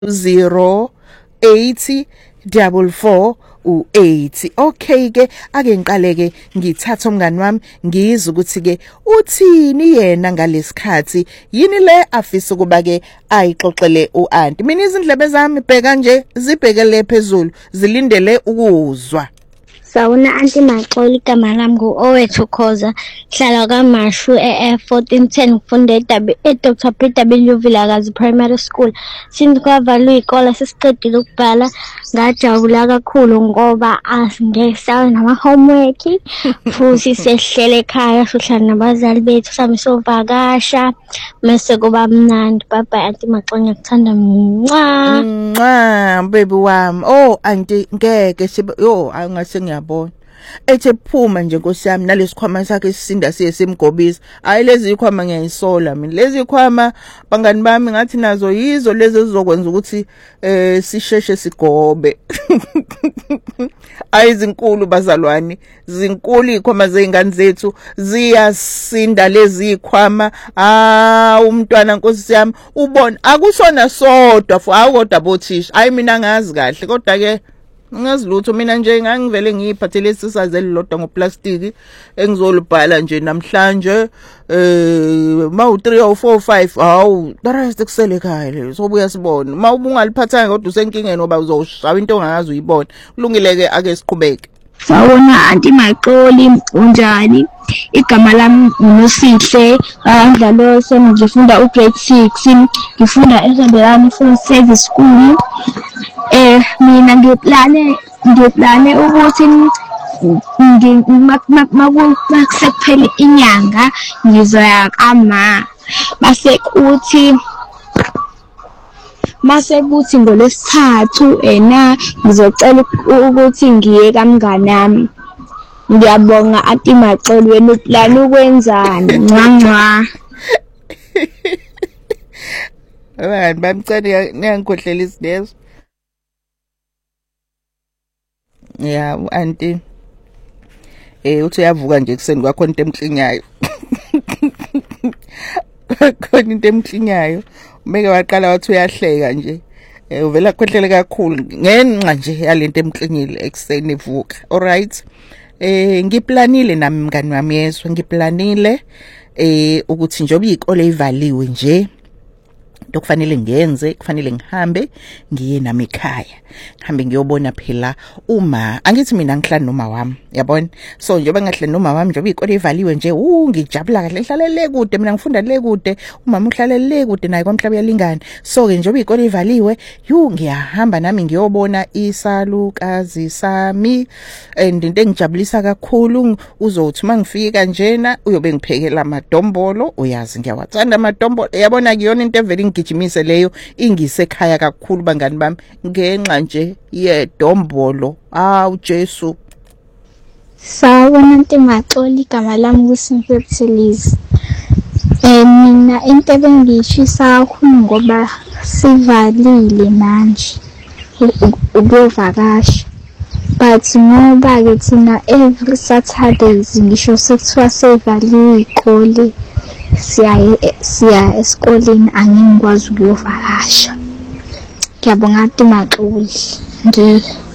0844 okay ke ake ngiqale ke ngithatha umngani wami ngizwe ukuthi ke uthini yena ngalesikhathi yini le afisa kuba ke ayixoxele uAnti. Mina izindlebe zami bheka nje zibhekele phezulu zilindele ukuzwa. Sawuna Aunty Maxoli igama lami nguOwethu Khoza hlala kaMashu e1410 ngifunda eDr PW Vilakazi Primary School. Since kwavalwa izikole sesiqedile ukubhala ngajabula kakhulu ngoba asingeke nama homework futhi sehlele ekhaya sohlala nabazali bethu sami sovakasha mase kuba mnandi. Bye bye Aunty Maxoli ngiyakuthanda Baby wami. Oh Aunty ngeke angase ngiyabona ethe phuma nje Nkosi yami nalesikhwama sakhe sisinda siye simgobisa. Hayi lezi ikhwama ngiyayisola mina. Lezi ikhwama bangani bami ngathi nazo yizo lezi ezizokwenza ukuthi sisheshe sigobe. Ayizinkulu bazalwane, zinkulu ikhwama zeingane zethu ziyasinda lezi ikhwama. Umntwana Nkosi yami ubona akusona sodwa kodwa bothisha. Hayi mina ngazi kahle kodwa ke ngazilutho mina nje ngangivele ngiyiphathele isisazeli lodwa ngoplastic engizolibhala nje namhlanje mawu 3 or 4 5 hawu the rest kusele ekhaya le sobuya sibone mawubungaliphathanga kodwa usenkingeni ngoba uzoshawa into ongazi uyibona kulungile ke ake siqhubeke. Sawona Aunty Maxoli unjani? Igama lami nguNosihle ngidlalo ngifunda ugrade 6 ngifunda eZambelani Full Service School. Mina ngiplane ukuthi makusekuphela inyanga ngizoya kama masekuthi ngolesithathu ngizocela ukuthi ngiye kamngani nami. Ngiyabonga Aunty Maxoli wena uplane ukwenzani ncwa. Abangani bamcane ngiyangikhohlela isidezo. Ya Aunty uthi uyavuka nje kuseni kwakhona into emklinyayo. Khona into emklinyayo umeke waqala wathi uyahleka nje uvela khohlele kakhulu ngenxa nje yalento emklinyile ekseni evuka. Alright, ngiplanile nami mngani wami yezwe ngiplanile ukuthi njobe izikole ivaliwe nje kufanele ngiyenze kufanele ngihambe ngiye nami ekhaya ngihambe ngiyobona phela angithi mina ngihlala noma wami yabona. So njengoba ngahlala noma wami njengoba izikole ivaliwe nje ngijabula kahle ngihlala le kude mina ngifunda le kude umama uhlala le kude naye kwaMhlaba yalingana. So ke njengoba izikole ivaliwe ngiyahamba nami ngiyobona isalukazi sami and into engijabulisa kakhulu uzothi mangifika njena uyobe ngiphekela amadombolo. Uyazi ngiyawathanda amadombolo yabona kuyona into evele ngijimise leyo ingise ekhaya kakhulu bangani bami ngenxa nje yedombolo. Jesu. Sawona Aunty Maxoli igama lami kuSimphiwe. Mina into ebengishisa kakhulu ngoba sivalile manje ukuyovakasha but ngoba ke thina every Saturdays ngisho sekuthiwa sevaliwe izikole siya esikoleni angingikwazi ukuyovakasha. Ngiyabonga Aunty Maxoli.